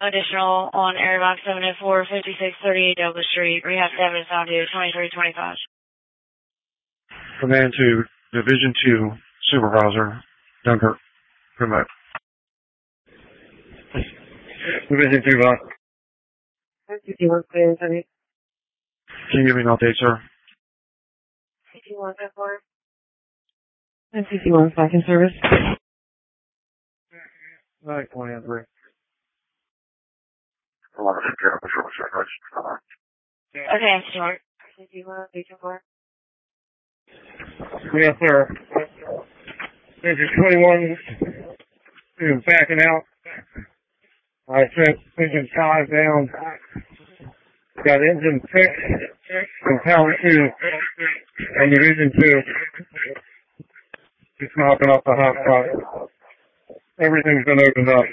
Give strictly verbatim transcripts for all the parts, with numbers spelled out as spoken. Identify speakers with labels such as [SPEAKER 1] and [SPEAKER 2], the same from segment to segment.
[SPEAKER 1] additional on Airbox seven oh four, fifty-six thirty-eight Douglas Street. Rehab seven is found due twenty-three twenty-five.
[SPEAKER 2] Command to Division two Supervisor Dunkirk. Remote. Division two, Bob.
[SPEAKER 3] fifty-one, Can
[SPEAKER 2] you give me an update, sir?
[SPEAKER 3] fifty-one, four. And fifty-one, back in service.
[SPEAKER 2] Right, twenty-three.
[SPEAKER 1] Okay, I'm short.
[SPEAKER 3] fifty-one, fifty-four.
[SPEAKER 2] Yes, sir. Engine twenty-one is backing out. I sent engine five down. Got engine six and power two and division two. Just knocking off the hot spot. Everything's been opened up.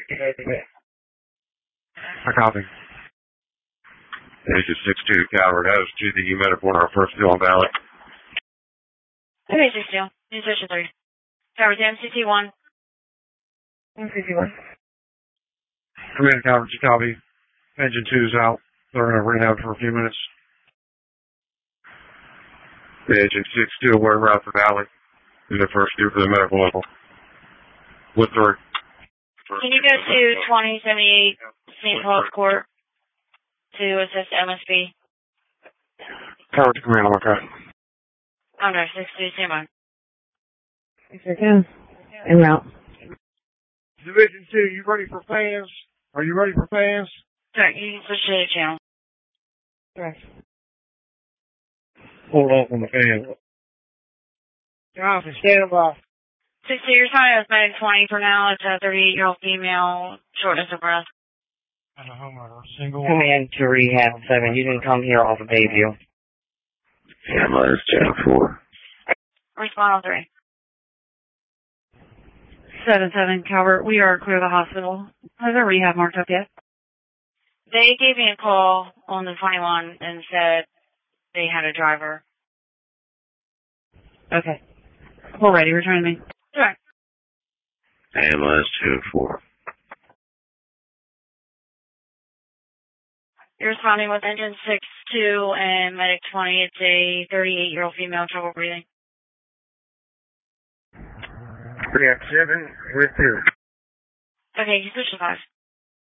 [SPEAKER 2] I copy.
[SPEAKER 4] Engine six two, Calvert, has to the medical on our first fill on ballot.
[SPEAKER 1] Okay, six two. Position three. Tower M C T one.
[SPEAKER 3] M C T one.
[SPEAKER 2] Command Calvert, you copy. Engine two's out. They're going to rehab for a few minutes.
[SPEAKER 4] Engine six two, aware route to Valley. Is the first due for the medical level. With the...
[SPEAKER 1] Can you go to twenty seventy-eight Saint Paul's Court to assist M S B?
[SPEAKER 2] Calvert to command, I'm okay.
[SPEAKER 1] I'm no, six two, stand by.
[SPEAKER 3] Yes, sir, can. En route.
[SPEAKER 2] Division two, you ready for fans? Are you ready for fans?
[SPEAKER 1] Sorry, you can switch to the channel.
[SPEAKER 3] Correct.
[SPEAKER 2] Hold off on the fans.
[SPEAKER 3] Johnson, stand by.
[SPEAKER 1] six two, you're signing with Medic twenty for now. It's a thirty-eight-year-old female, shortness of breath.
[SPEAKER 2] And a homeowner, single.
[SPEAKER 3] Command to Rehab seven. You can come here off of Bayview.
[SPEAKER 4] Yeah, minus channel four.
[SPEAKER 1] Respond on three.
[SPEAKER 3] seven seven, Calvert. We are clear of the hospital. Has our rehab marked up yet?
[SPEAKER 1] They gave me a call on the twenty-one and said they had a driver.
[SPEAKER 3] Okay. We're ready. Return to me.
[SPEAKER 1] Sure.
[SPEAKER 4] And minus two four.
[SPEAKER 1] You're responding with engine six two and Medic twenty. It's a thirty-eight-year-old female, trouble breathing.
[SPEAKER 2] Rehab seven with two.
[SPEAKER 1] Okay, you switch to five.